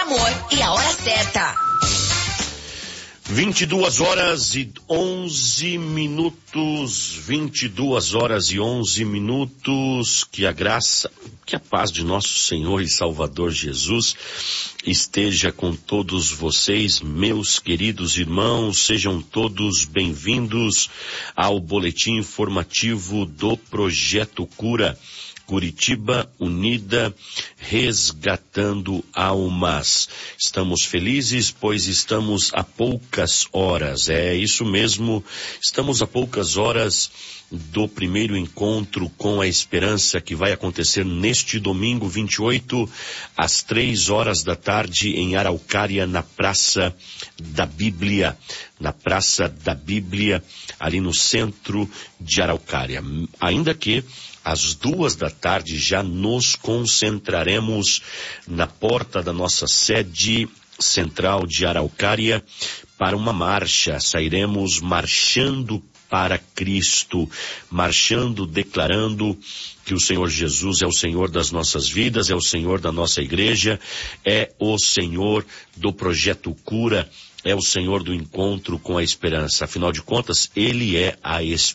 amor e a hora certa. 22 horas e 11 minutos, 22 horas e 11 minutos, que a graça, que a paz de nosso Senhor e Salvador Jesus esteja com todos vocês, meus queridos irmãos, sejam todos bem-vindos ao boletim informativo do Projeto Cura. Curitiba Unida, resgatando almas. Estamos felizes, pois estamos a poucas horas. É isso mesmo, estamos a poucas horas do primeiro encontro com a esperança que vai acontecer neste domingo 28, às 3 horas da tarde, em Araucária, na Praça da Bíblia. Na Praça da Bíblia, ali no centro de Araucária. Ainda que às 2 da tarde já nos concentraremos na porta da nossa sede central de Araucária para uma marcha. Sairemos marchando para Cristo, marchando, declarando que o Senhor Jesus é o Senhor das nossas vidas, é o Senhor da nossa igreja, é o Senhor do Projeto Cura, é o Senhor do encontro com a esperança. Afinal de contas, Ele é a esperança.